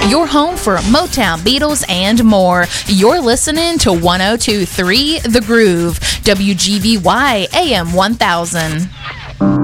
your home for Motown, Beatles, and more. You're listening to 102.3 The Groove, WGVY AM 1000.